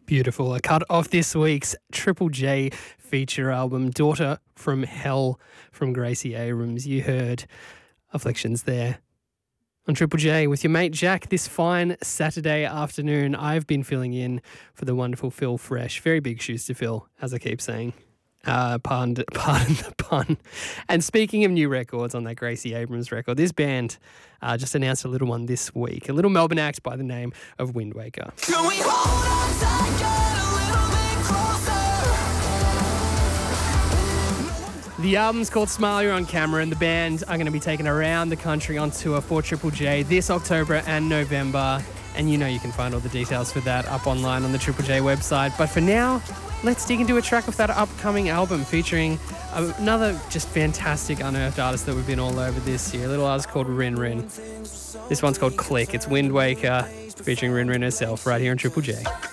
Beautiful. A cut off this week's Triple J feature album, Daughter from Hell from Gracie Abrams. You heard Afflictions there on Triple J with your mate Jack this fine Saturday afternoon. I've been filling in for the wonderful Phil Fresh. Very big shoes to fill, as I keep saying. Pardon the pun. And speaking of new records on that Gracie Abrams record, this band just announced a little one this week, a little Melbourne act by the name of Wind Waker. Can we hold on tight, get a little bit closer? The album's called Smile You're on Camera, and the band are going to be taken around the country on tour for Triple J this October and November. And you know you can find all the details for that up online on the Triple J website. But for now, let's dig into a track of that upcoming album featuring another just fantastic unearthed artist that we've been all over this year. A little artist called Rin Rin. This one's called Click. It's Wind Waker featuring Rin Rin herself right here on Triple J.